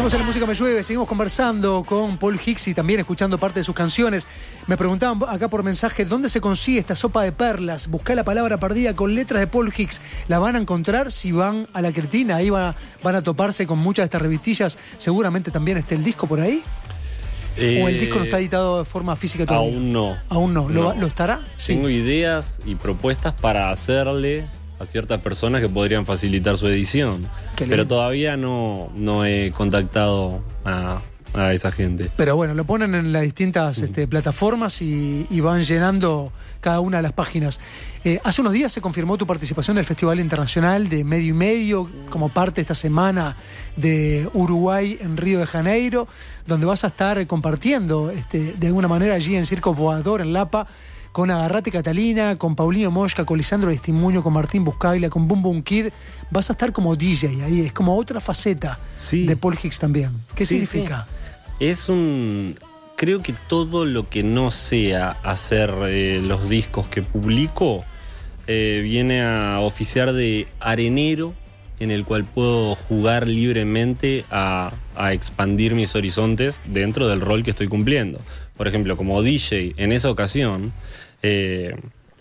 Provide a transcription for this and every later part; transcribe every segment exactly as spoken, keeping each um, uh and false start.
Seguimos en La Música Me Llueve, seguimos conversando con Paul Hicks y también escuchando parte de sus canciones. Me preguntaban acá por mensaje, ¿dónde se consigue esta sopa de perlas? Buscá la palabra perdida con letras de Paul Hicks. La van a encontrar si van a la Cretina, ahí va, van a toparse con muchas de estas revistillas. Seguramente también esté el disco por ahí. Eh, ¿O el disco no está editado de forma física todavía? Aún no. ¿Aún no? ¿Lo, no. ¿lo estará? Tengo sí. ideas y propuestas para hacerle a ciertas personas que podrían facilitar su edición. Pero todavía no, no he contactado a, a esa gente. Pero bueno, lo ponen en las distintas mm. este, plataformas y, y van llenando cada una de las páginas. Eh, hace unos días se confirmó tu participación en el Festival Internacional de Medio y Medio como parte de esta semana de Uruguay en Río de Janeiro, donde vas a estar compartiendo este, de alguna manera allí en Circo Voador en Lapa con Agarrate Catalina, con Paulinho Mosca, con Lisandro Aristimuño, con Martín Buscaglia, con Boom Boom Kid. Vas a estar como D J ahí, es como otra faceta sí. de Paul Hicks también. ¿Qué sí, significa? Sí. Es un... Creo que todo lo que no sea hacer eh, los discos que publico eh, viene a oficiar de arenero en el cual puedo jugar libremente a, a expandir mis horizontes dentro del rol que estoy cumpliendo. Por ejemplo, como D J en esa ocasión, eh,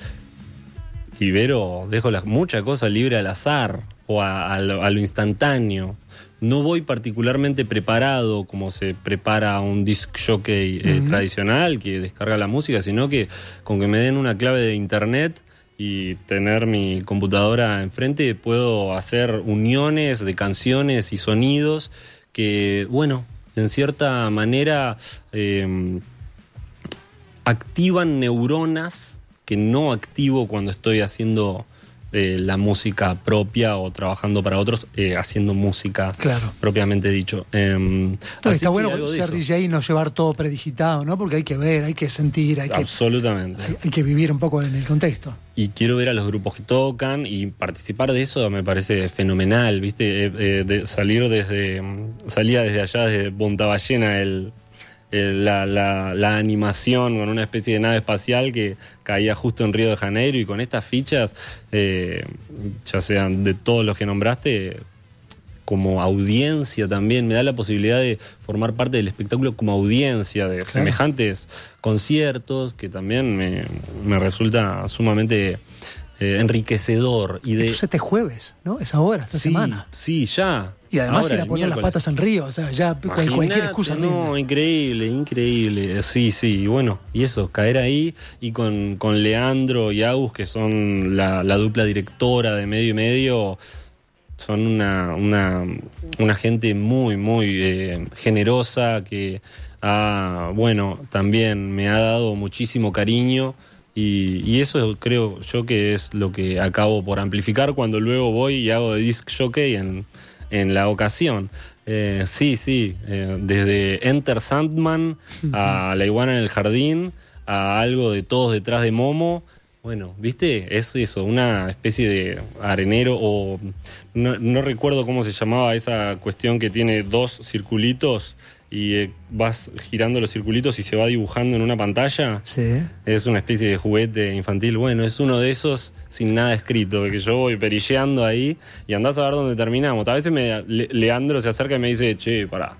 Ibero, dejo la, mucha cosa libre al azar o a, a, lo, a lo instantáneo. No voy particularmente preparado como se prepara un disc jockey eh, uh-huh. tradicional que descarga la música, sino que con que me den una clave de internet y tener mi computadora enfrente puedo hacer uniones de canciones y sonidos que, bueno, en cierta manera eh, activan neuronas que no activo cuando estoy haciendo eh, la música propia o trabajando para otros, eh, haciendo música claro. propiamente dicho. Eh, no, está bueno ser D J y no llevar todo predigitado, ¿no? Porque hay que ver, hay que sentir, hay Absolutamente. que, hay, hay que vivir un poco en el contexto. Y quiero ver a los grupos que tocan y participar de eso me parece fenomenal, ¿viste? Eh, eh, de salir desde... Salía desde allá, desde Punta Ballena, el... La, la, la animación con una especie de nave espacial que caía justo en Río de Janeiro y con estas fichas, eh, ya sean de todos los que nombraste, como audiencia también, me da la posibilidad de formar parte del espectáculo como audiencia de claro. semejantes conciertos que también me, me resulta sumamente... Eh, enriquecedor. Y de... Entonces este jueves, ¿no? Es ahora, esta sí, semana. Sí, ya. Y además ahora, ir a poner las patas en Río, o sea, ya cual, cualquier excusa. No, rinde. increíble, increíble. Sí, sí, y bueno, y eso, caer ahí y con, con Leandro y Agus, que son la, la dupla directora de Medio y Medio, son una, una, una gente muy, muy eh, generosa que, ha, bueno, también me ha dado muchísimo cariño. Y, y eso creo yo que es lo que acabo por amplificar cuando luego voy y hago de disc jockey en, en la ocasión. Eh, sí, sí, eh, desde Enter Sandman a La Iguana en el Jardín, a algo de Todos detrás de Momo. Bueno, ¿viste? Es eso, una especie de arenero o... No, no recuerdo cómo se llamaba esa cuestión que tiene dos circulitos y eh, vas girando los circulitos y se va dibujando en una pantalla. Sí. Es una especie de juguete infantil. Bueno, es uno de esos sin nada escrito, que yo voy perilleando ahí y andás a ver dónde terminamos. A veces me, Le, Leandro se acerca y me dice, che, pará.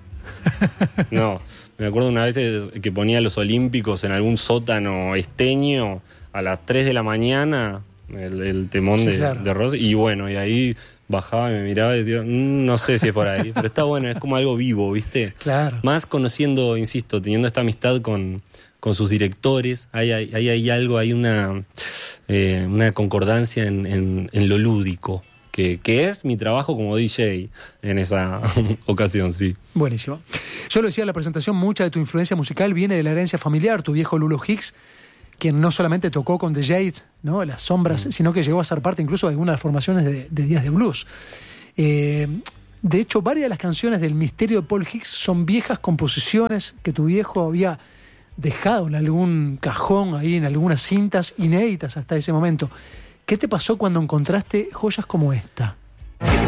No, me acuerdo una vez que ponía los Olímpicos en algún sótano esteño a las tres de la mañana, el, el temón sí, de, claro. de Rossi, y bueno, y ahí... bajaba y me miraba y decía, mmm, no sé si es por ahí, pero está bueno, es como algo vivo, ¿viste? Claro. Más conociendo, insisto, teniendo esta amistad con, con sus directores, hay, hay, hay, hay algo, hay una, eh, una concordancia en, en, en lo lúdico, que, que es mi trabajo como D J en esa ocasión, sí. Buenísimo. Yo lo decía en la presentación, mucha de tu influencia musical viene de la herencia familiar, tu viejo Lulo Hicks, quien no solamente tocó con The Jades, ¿no? Las Sombras, mm. sino que llegó a ser parte incluso de algunas de las formaciones de, de Días de Blues. Eh, de hecho, varias de las canciones del misterio de Paul Hicks son viejas composiciones que tu viejo había dejado en algún cajón, ahí en algunas cintas inéditas hasta ese momento. ¿Qué te pasó cuando encontraste joyas como esta?